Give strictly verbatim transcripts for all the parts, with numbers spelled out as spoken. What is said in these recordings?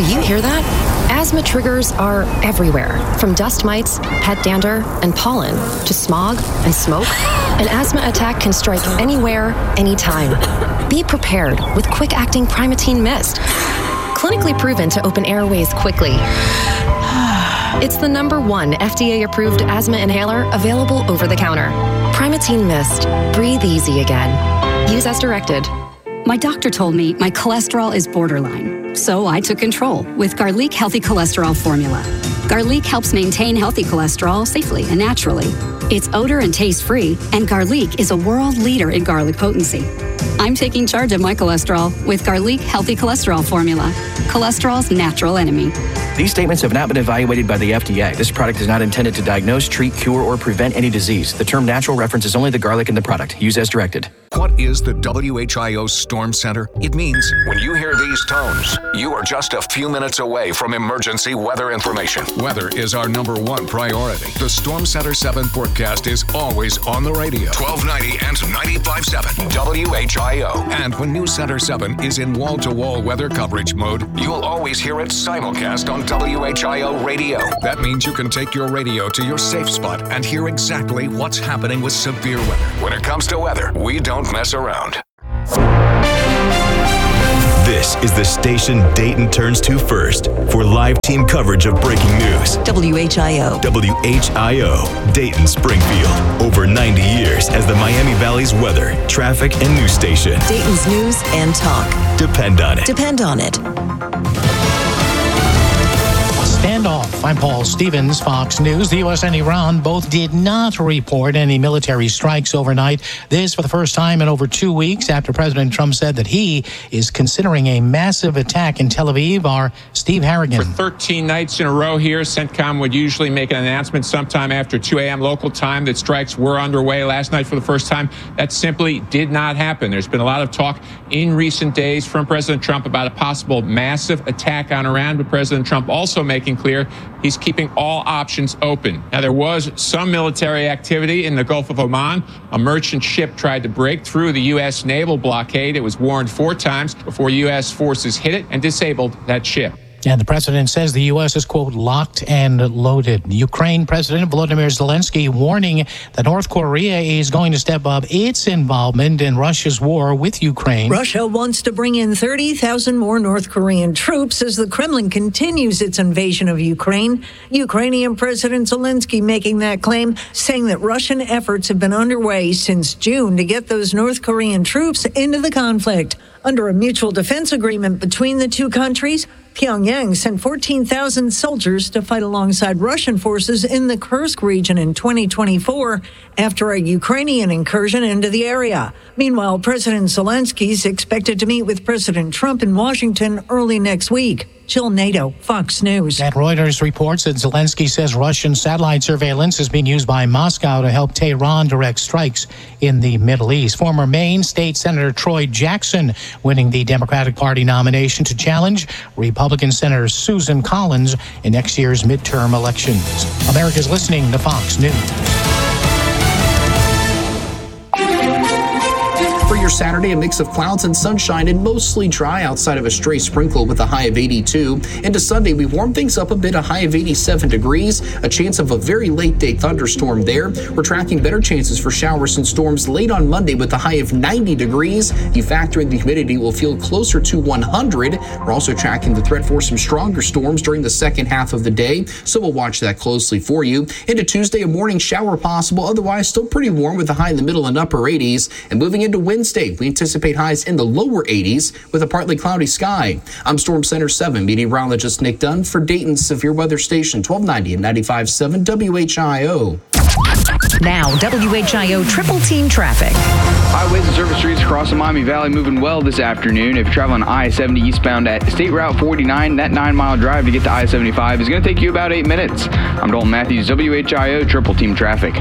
Do you hear that? Asthma triggers are everywhere, from dust mites, pet dander, and pollen, to smog and smoke. An asthma attack can strike anywhere, anytime. Be prepared with quick-acting Primatene Mist. Clinically proven to open airways quickly. It's the number one F D A-approved asthma inhaler available over the counter. Primatene Mist. Breathe easy again. Use as directed. My doctor told me my cholesterol is borderline, so I took control with Garlic Healthy Cholesterol Formula. Garlic helps maintain healthy cholesterol safely and naturally. It's odor and taste-free, and Garlic is a world leader in garlic potency. I'm taking charge of my cholesterol with Garlic Healthy Cholesterol Formula, cholesterol's natural enemy. These statements have not been evaluated by the F D A. This product is not intended to diagnose, treat, cure, or prevent any disease. The term natural references only the garlic in the product. Use as directed. What is the W H I O Storm Center? It means when you hear these tones, you are just a few minutes away from emergency weather information. Weather is our number one priority. The Storm Center seven forecast is always on the radio. twelve ninety and ninety-five point seven W H I O. And when News Center seven is in wall-to-wall weather coverage mode, you'll always hear it simulcast on W H I O radio. That means you can take your radio to your safe spot and hear exactly what's happening with severe weather. When it comes to weather, we don't mess around. This is the station Dayton turns to first for live team coverage of breaking news. W H I O. W H I O, Dayton Springfield. Over ninety years as the Miami Valley's weather, traffic, and news station. Dayton's news and talk. Depend on it. Depend on it. Standoff. I'm Paul Stevens, Fox News. The U S and Iran both did not report any military strikes overnight. This for the first time in over two weeks after President Trump said that he is considering a massive attack in Tel Aviv. Our Steve Harrigan. For thirteen nights in a row here, CENTCOM would usually make an announcement sometime after two a.m. local time that strikes were underway. Last night for the first time, that simply did not happen. There's been a lot of talk in recent days from President Trump about a possible massive attack on Iran, but President Trump also making clear he's keeping all options open. Now, there was some military activity in the Gulf of Oman. A merchant ship tried to break through the U S naval blockade. It was warned four times before U S forces hit it and disabled that ship. And the president says the U S is, quote, locked and loaded. Ukraine President Volodymyr Zelensky warning that North Korea is going to step up its involvement in Russia's war with Ukraine. Russia wants to bring in thirty thousand more North Korean troops as the Kremlin continues its invasion of Ukraine. Ukrainian President Zelensky making that claim, saying that Russian efforts have been underway since June to get those North Korean troops into the conflict. Under a mutual defense agreement between the two countries, Pyongyang sent fourteen thousand soldiers to fight alongside Russian forces in the Kursk region in twenty twenty-four after a Ukrainian incursion into the area. Meanwhile, President Zelensky is expected to meet with President Trump in Washington early next week. Jill Nato, Fox News. And Reuters reports that Zelensky says Russian satellite surveillance is being used by Moscow to help Tehran direct strikes in the Middle East. Former Maine State Senator Troy Jackson winning the Democratic Party nomination to challenge Republican Senator Susan Collins in next year's midterm elections. America's listening to Fox News. For your Saturday, a mix of clouds and sunshine and mostly dry outside of a stray sprinkle with a high of eighty-two. Into Sunday, we warm things up a bit, a high of eighty-seven degrees. A chance of a very late day thunderstorm there. We're tracking better chances for showers and storms late on Monday with a high of ninety degrees. You factor in the humidity, will feel closer to one hundred. We're also tracking the threat for some stronger storms during the second half of the day, so we'll watch that closely for you. Into Tuesday, a morning shower possible, otherwise still pretty warm with a high in the middle and upper eighties. And moving into Wednesday, we anticipate highs in the lower eighties with a partly cloudy sky. I'm Storm Center seven meteorologist Nick Dunn for Dayton's Severe Weather Station, twelve ninety and ninety-five point seven W H I O. Now, W H I O Triple Team Traffic. Highways and surface streets across the Miami Valley moving well this afternoon. If you're traveling I seventy eastbound at State Route forty-nine, that nine-mile drive to get to I seventy-five is going to take you about eight minutes. I'm Dalton Matthews, W H I O Triple Team Traffic.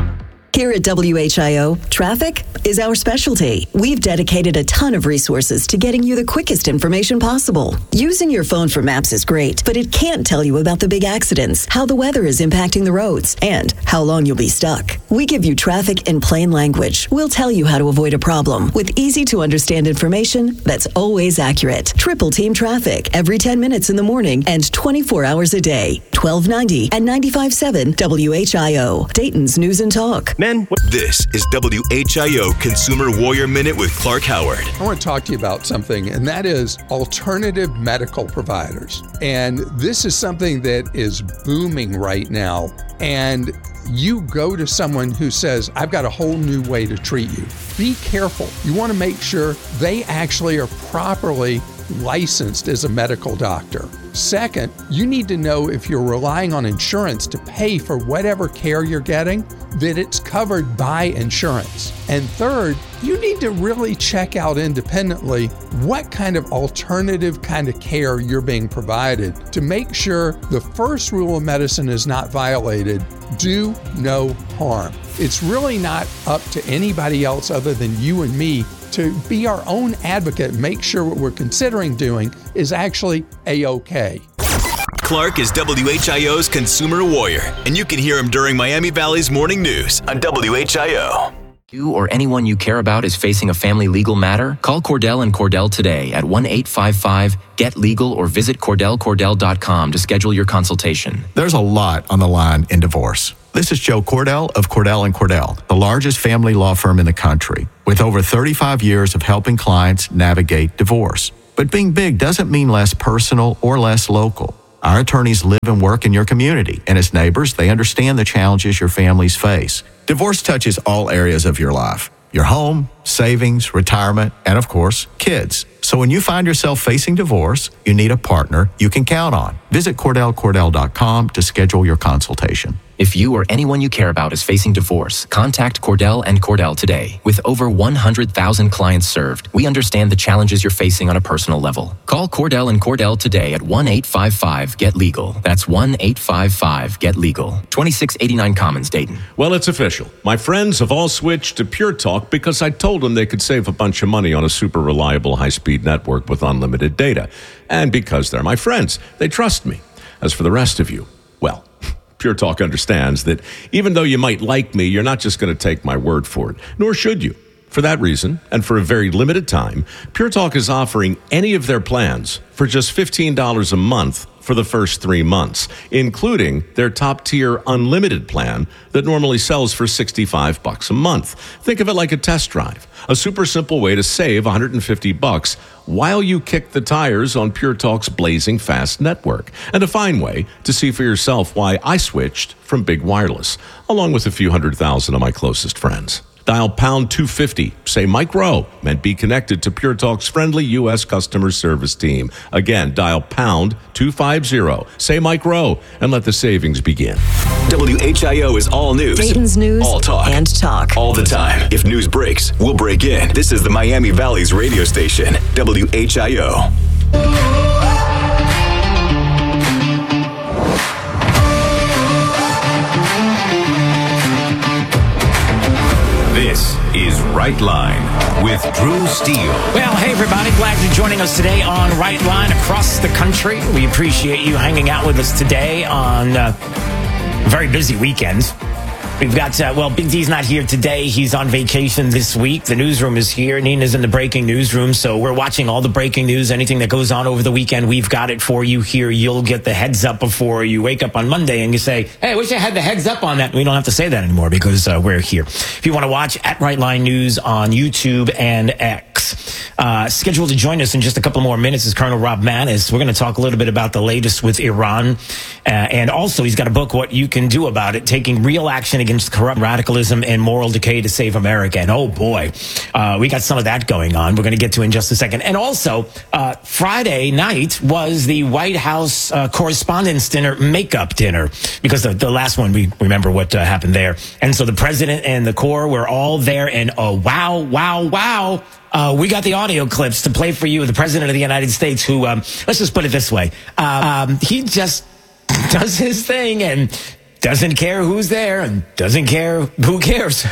Here at W H I O, traffic is our specialty. We've dedicated a ton of resources to getting you the quickest information possible. Using your phone for maps is great, but it can't tell you about the big accidents, how the weather is impacting the roads, and how long you'll be stuck. We give you traffic in plain language. We'll tell you how to avoid a problem with easy-to-understand information that's always accurate. Triple Team Traffic every ten minutes in the morning and twenty-four hours a day. twelve ninety and ninety-five point seven W H I O, Dayton's News and Talk. Men, this is W H I O Consumer Warrior Minute with Clark Howard. I want to talk to you about something, and that is alternative medical providers. And this is something that is booming right now. And you go to someone who says, I've got a whole new way to treat you. Be careful. You want to make sure they actually are properly licensed as a medical doctor. Second, you need to know if you're relying on insurance to pay for whatever care you're getting, that it's covered by insurance. And third, you need to really check out independently what kind of alternative kind of care you're being provided to make sure the first rule of medicine is not violated: do no harm. It's really not up to anybody else other than you and me to be our own advocate and make sure what we're considering doing is actually A-OK. Clark is W H I O's Consumer Warrior, and you can hear him during Miami Valley's Morning News on W H I O. You or anyone you care about is facing a family legal matter? Call Cordell and Cordell today at one eight five five get legal or visit cordell cordell dot com to schedule your consultation. There's a lot on the line in divorce. This is Joe Cordell of Cordell and Cordell, the largest family law firm in the country, with over thirty-five years of helping clients navigate divorce. But being big doesn't mean less personal or less local. Our attorneys live and work in your community, and as neighbors, they understand the challenges your families face. Divorce touches all areas of your life: your home, savings, retirement, and of course, kids. So when you find yourself facing divorce, you need a partner you can count on. Visit cordell cordell dot com to schedule your consultation. If you or anyone you care about is facing divorce, contact Cordell and Cordell today. With over one hundred thousand clients served, we understand the challenges you're facing on a personal level. Call Cordell and Cordell today at one eight five five get legal. That's one eight five five get legal. twenty-six eighty-nine Commons, Dayton. Well, it's official. My friends have all switched to Pure Talk because I told them they could save a bunch of money on a super reliable high-speed network with unlimited data. And because they're my friends, they trust me. As for the rest of you, well, Pure Talk understands that even though you might like me, you're not just going to take my word for it, nor should you. For that reason, and for a very limited time, Pure Talk is offering any of their plans for just fifteen dollars a month for the first three months, including their top-tier unlimited plan that normally sells for sixty-five bucks a month. Think of it like a test drive, a super simple way to save one hundred fifty bucks while you kick the tires on Pure Talk's blazing fast network, and a fine way to see for yourself why I switched from Big Wireless, along with a few hundred thousand of my closest friends. Dial pound two fifty, say Mike Rowe, and be connected to Pure Talk's friendly U S customer service team. Again, dial pound two fifty, say Mike Rowe, and let the savings begin. W H I O is all news, Dayton's news all talk, and talk. all the time. If news breaks, we'll break in. This is the Miami Valley's radio station, W H I O. This is Right Line with Drew Steele. Well, hey, everybody. Glad you're joining us today on Right Line across the country. We appreciate you hanging out with us today on uh, a very busy weekend. We've got, uh, well, Big D's not here today. He's on vacation this week. The newsroom is here. Nina's in the breaking newsroom. So we're watching all the breaking news. Anything that goes on over the weekend, we've got it for you here. You'll get the heads up before you wake up on Monday and you say, hey, I wish I had the heads up on that. We don't have to say that anymore because uh, we're here. If you want to watch at Right Line News on YouTube and X, uh, scheduled to join us in just a couple more minutes is Colonel Rob Maness. We're going to talk a little bit about the latest with Iran. Uh, and also, he's got a book, What You Can Do About It, taking real action against corrupt radicalism and moral decay to save America. And oh boy, uh, we got some of that going on. We're going to get to in just a second. And also, uh, Friday night was the White House uh, Correspondents' Dinner makeup dinner, because the, the last one, we remember what uh, happened there. And so the president and the Corps were all there, and oh, wow, wow, wow. Uh, we got the audio clips to play for you. The president of the United States, who, um, let's just put it this way, uh, um, he just does his thing, and doesn't care who's there and doesn't care who cares.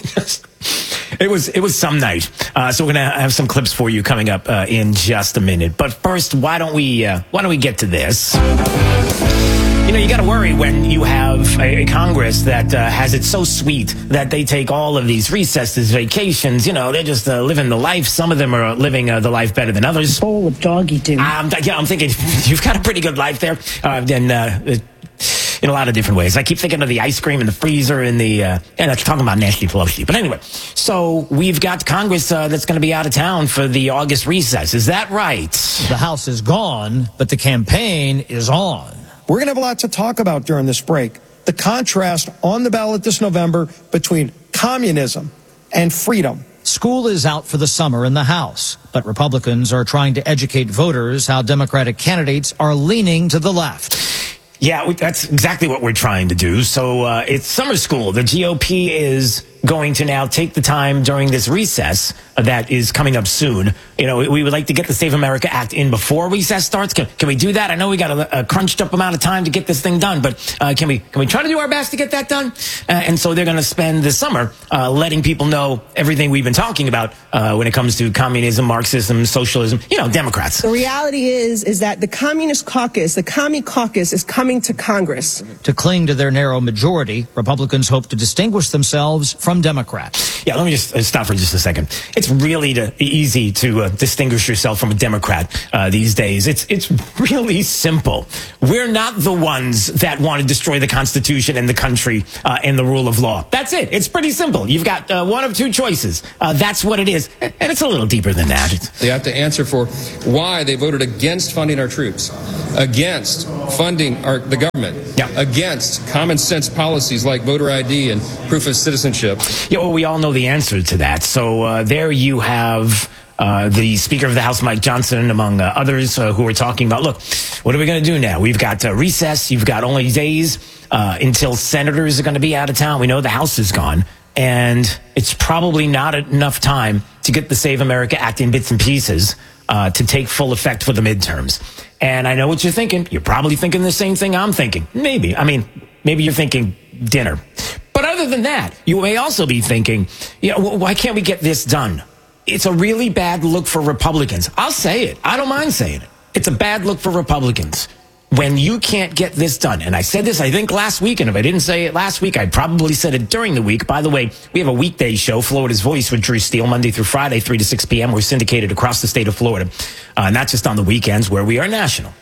It was it was some night. Uh, so we're gonna have some clips for you coming up uh, in just a minute. But first, why don't we uh, why don't we get to this? You know, you got to worry when you have a, a Congress that uh, has it so sweet that they take all of these recesses, vacations. You know, they're just uh, living the life. Some of them are living uh, the life better than others. Bowl of doggy do. Um, yeah, I'm thinking you've got a pretty good life there. Uh, and uh, in a lot of different ways. I keep thinking of the ice cream in the freezer and the, uh, and I'm talking about Nancy Pelosi. But anyway, so we've got Congress uh, that's going to be out of town for the August recess. Is that right? The House is gone, but the campaign is on. We're going to have a lot to talk about during this break. The contrast on the ballot this November between communism and freedom. School is out for the summer in the House, but Republicans are trying to educate voters how Democratic candidates are leaning to the left. Yeah, that's exactly what we're trying to do. So uh, it's summer school. The G O P is going to now take the time during this recess that is coming up soon. You know, we would like to get the Save America Act in before recess starts. Can, can we do that? I know we got a, a crunched up amount of time to get this thing done, but uh, can we can we try to do our best to get that done? Uh, and so they're going to spend the summer uh, letting people know everything we've been talking about uh, when it comes to communism, Marxism, socialism, you know, Democrats. The reality is, is that the Communist Caucus, the Commie Caucus, is coming to Congress. To cling to their narrow majority, Republicans hope to distinguish themselves from Democrats. Yeah, let me just uh, stop for just a second. It's really to, easy to uh, distinguish yourself from a Democrat uh, these days. It's it's really simple. We're not the ones that want to destroy the Constitution and the country uh, and the rule of law. That's it. It's pretty simple. You've got uh, one of two choices. Uh, that's what it is. And it's a little deeper than that. It's- they have to answer for why they voted against funding our troops, against funding our, the government, yeah. against common sense policies like voter I D and proof of citizenship. Yeah, well, we all know the answer to that. So uh, there you have uh, the Speaker of the House, Mike Johnson, among uh, others uh, who are talking about, look, what are we going to do now? We've got uh, recess. You've got only days uh, until senators are going to be out of town. We know the House is gone. And it's probably not enough time to get the Save America Act in bits and pieces uh, to take full effect for the midterms. And I know what you're thinking. You're probably thinking the same thing I'm thinking. Maybe. I mean, maybe you're thinking dinner. But other than that, you may also be thinking, you know, why can't we get this done? It's a really bad look for Republicans. I'll say it. I don't mind saying it. It's a bad look for Republicans when you can't get this done. And I said this, I think, last week. And if I didn't say it last week, I probably said it during the week. By the way, we have a weekday show, Florida's Voice, with Drew Steele, Monday through Friday, three to six p.m. We're syndicated across the state of Florida, uh, not just on the weekends where we are national.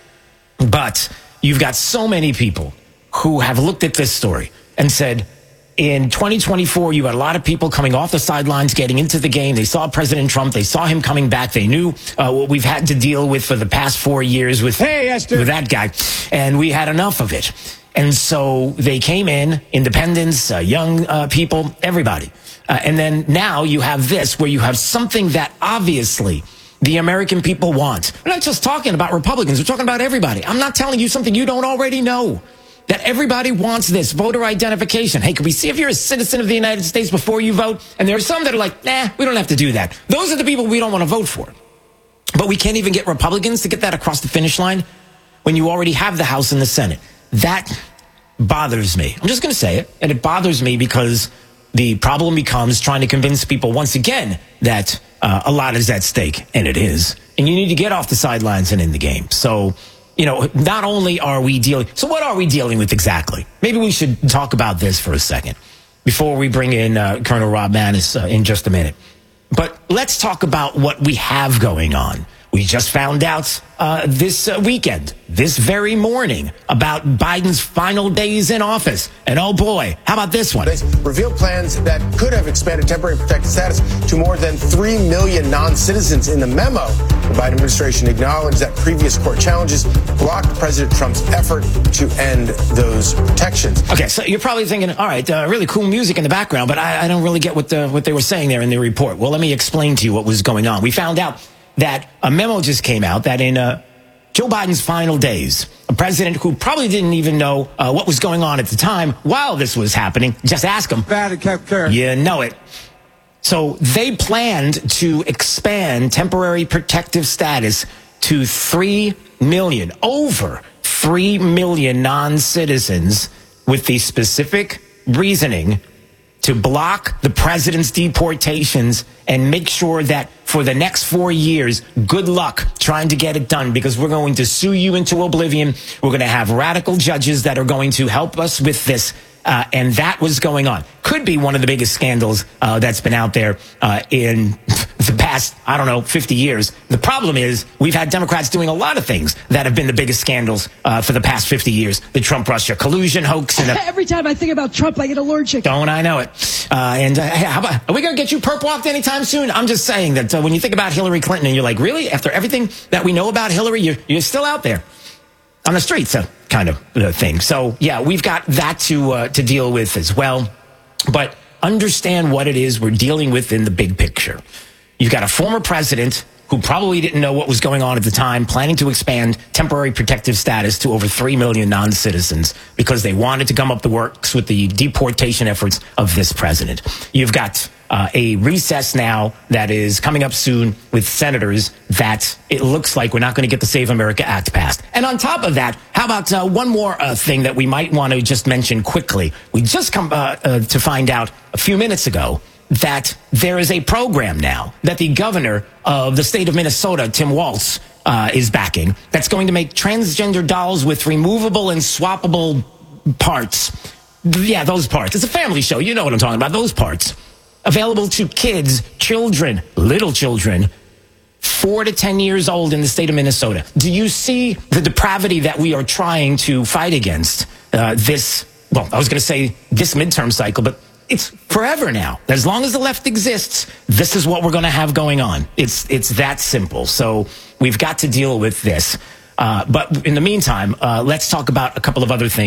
But you've got so many people who have looked at this story and said, in twenty twenty-four, you had a lot of people coming off the sidelines, getting into the game. They saw President Trump. They saw him coming back. They knew uh, what we've had to deal with for the past four years with, hey, Esther. with that guy. And we had enough of it. And so they came in, independents, uh, young uh, people, everybody. Uh, and then now you have this, where you have something that obviously the American people want. We're not just talking about Republicans. We're talking about everybody. I'm not telling you something you don't already know. That everybody wants this voter identification. Hey, can we see if you're a citizen of the United States before you vote? And there are some that are like, nah, we don't have to do that. Those are the people we don't want to vote for. But we can't even get Republicans to get that across the finish line when you already have the House and the Senate. That bothers me. I'm just going to say it. And it bothers me because the problem becomes trying to convince people once again that uh, a lot is at stake. And it is. And you need to get off the sidelines and in the game. So, you know, not only are we dealing, so what are we dealing with exactly? Maybe we should talk about this for a second before we bring in uh, Colonel Rob Maness uh, in just a minute. But let's talk about what we have going on. We just found out uh, this uh, weekend, this very morning, about Biden's final days in office. And oh boy, how about this one? They revealed plans that could have expanded temporary protected status to more than three million non-citizens. In the memo, the Biden administration acknowledged that previous court challenges blocked President Trump's effort to end those protections. Okay, so you're probably thinking, all right, uh, really cool music in the background, but I, I don't really get what, the, what they were saying there in the report. Well, let me explain to you what was going on. We found out that a memo just came out that in uh, Joe Biden's final days, a president who probably didn't even know uh, what was going on at the time while this was happening, just ask him. Bad and kept care. You know it. So they planned to expand temporary protective status to three million, over three million non-citizens with the specific reasoning to block the president's deportations and make sure that for the next four years, good luck trying to get it done, because we're going to sue you into oblivion. We're going to have radical judges that are going to help us with this. Uh, and that was going on. Could be one of the biggest scandals uh, that's been out there uh, in the past, I don't know, fifty years. The problem is we've had Democrats doing a lot of things that have been the biggest scandals uh, for the past fifty years. The Trump-Russia collusion hoax. And a- Every time I think about Trump, I get allergic. Don't I know it? Uh, and uh, hey, how about, are we going to get you perp walked anytime soon? I'm just saying that uh, when you think about Hillary Clinton and you're like, really? After everything that we know about Hillary, you're, you're still out there on the streets, uh, kind of uh, thing. So, yeah, we've got that to uh, to deal with as well. But understand what it is we're dealing with in the big picture. You've got a former president who probably didn't know what was going on at the time, planning to expand temporary protective status to over three million non-citizens because they wanted to come up the works with the deportation efforts of this president. You've got uh, a recess now that is coming up soon with senators that it looks like we're not going to get the Save America Act passed. And on top of that, how about uh, one more uh, thing that we might want to just mention quickly? We just come uh, uh, to find out a few minutes ago that there is a program now that the governor of the state of Minnesota, Tim Walz, uh, is backing that's going to make transgender dolls with removable and swappable parts. Yeah, those parts. It's a family show. You know what I'm talking about. Those parts. Available to kids, children, little children, four to ten years old in the state of Minnesota. Do you see the depravity that we are trying to fight against uh, this, well, I was going to say this midterm cycle, but it's forever now. As long as the left exists, this is what we're going to have going on. It's it's that simple. So we've got to deal with this. Uh, but in the meantime, uh, let's talk about a couple of other things.